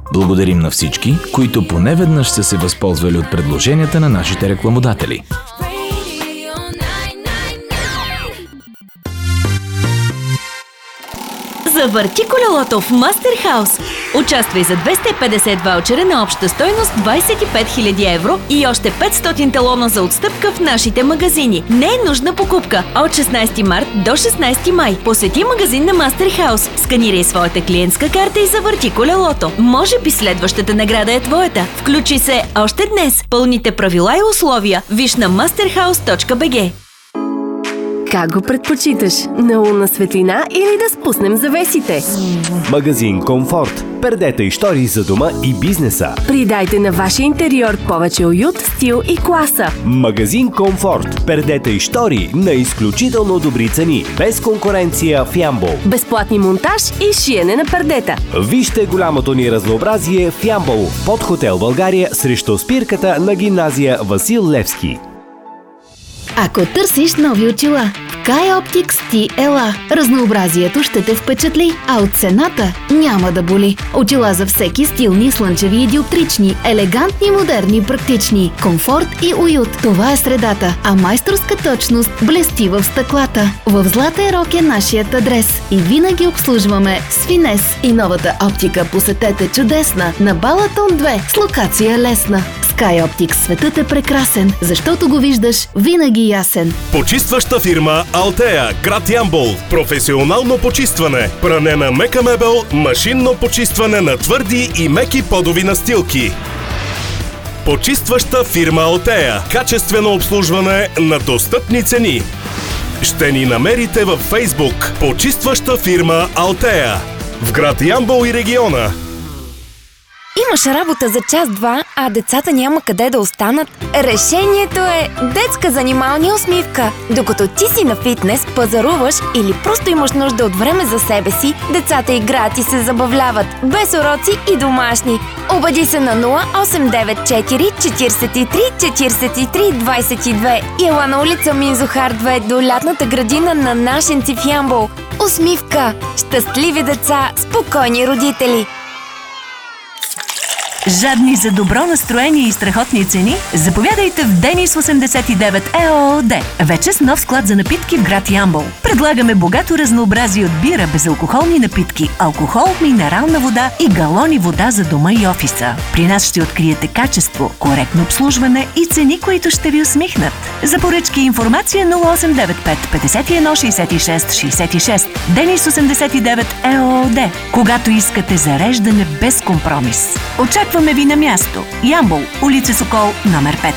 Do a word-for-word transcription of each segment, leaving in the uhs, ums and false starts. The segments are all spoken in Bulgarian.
Благодарим на всички, които поне веднъж са се възползвали от предложенията на нашите рекламодатели. Завърти колелото в Мастер Хаус. Участвай за двеста и петдесет ваучера на обща стойност двадесет и пет хиляди евро и още петстотин талона за отстъпка в нашите магазини. Не е нужна покупка. От шестнадесети март до шестнадесети май посети магазин на Мастер Хаус, сканирай своята клиентска карта и завърти колелото. Може би следващата награда е твоята. Включи се още днес. Пълните правила и условия виж на мастерхаус точка би джи. Как го предпочиташ? На лунна светлина или да спуснем завесите? Магазин Комфорт. Пердета и штори за дома и бизнеса. Придайте на вашия интериор повече уют, стил и класа. Магазин Комфорт. Пердета и штори на изключително добри цени. Без конкуренция в Ямбол. Безплатни монтаж и шиене на пердета. Вижте голямото ни разнообразие в Ямбол. Под хотел България срещу спирката на гимназия Васил Левски. Ако търсиш нови очила, в Kay Optics ти ела. Разнообразието ще те впечатли, а от цената няма да боли. Очила за всеки, стилни, слънчеви и диоптрични, елегантни, модерни, практични, комфорт и уют. Това е средата, а майсторска точност блести в стъклата. В Златен рок е нашият адрес и винаги обслужваме с финес. И новата оптика посетете чудесна на Балатон две с локация лесна. С Kay Optics светът е прекрасен, защото го виждаш винаги ясен. Почистваща фирма Алтея, град Ямбол. Професионално почистване, пране на мека мебел, машинно почистване на твърди и меки подови настилки. Почистваща фирма Алтея. Качествено обслужване на достъпни цени. Ще ни намерите във Фейсбук. Почистваща фирма Алтея. В град Ямбол и региона. Имаш работа за час-два, а децата няма къде да останат? Решението е детска занималния усмивка. Докато ти си на фитнес, пазаруваш или просто имаш нужда от време за себе си, децата играят и се забавляват, без уроци и домашни. Обади се на нула осем девет четири четиридесет и три четиридесет и три двадесет и две и ела на улица Минзохар две до лятната градина на Нашенци в Ямбол. Усмивка! Щастливи деца, спокойни родители! Жадни за добро настроение и страхотни цени? Заповядайте в Денис осемдесет и девет ЕООД. Вече с нов склад за напитки в град Ямбол. Предлагаме богато разнообразие от бира, безалкохолни напитки, алкохол, минерална вода и галони вода за дома и офиса. При нас ще откриете качество, коректно обслужване и цени, които ще ви усмихнат. За поръчки и информация нула осем девет пет петдесет и едно шестдесет и шест шестдесет и шест. Денис осемдесет и девет ЕООД. Когато искате зареждане без компромис. Очакваме ви на място. Ямбол, улица Сокол, номер пет.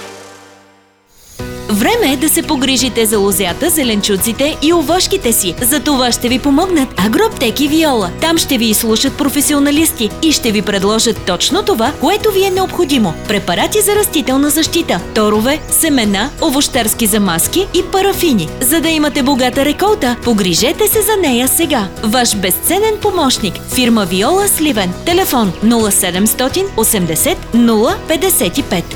Време е да се погрижите за лозята, зеленчуците и овошките си. За това ще ви помогнат Агроаптеки Виола. Там ще ви изслушат професионалисти и ще ви предложат точно това, което ви е необходимо. Препарати за растителна защита, торове, семена, овощарски замазки и парафини. За да имате богата реколта, погрижете се за нея сега. Ваш безценен помощник – фирма Виола Сливен. Телефон нула седемстотин осемдесет нула петдесет и пет.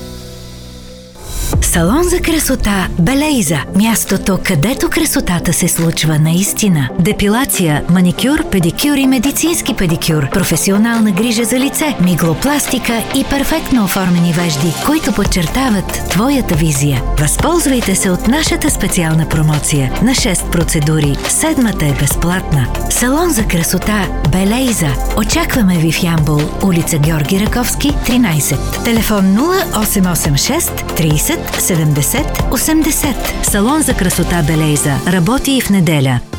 Салон за красота Белейза. Мястото, където красотата се случва наистина. Депилация, маникюр, педикюр и медицински педикюр. Професионална грижа за лице, миглопластика и перфектно оформени вежди, които подчертават твоята визия. Възползвайте се от нашата специална промоция на шест процедури. Седмата е безплатна. Салон за красота Белейза. Очакваме ви в Ямбол, улица Георги Раковски, тринайсет. Телефон нула осем осем шест трийсет седемдесет осемдесет. Салон за красота Белейза работи и в неделя.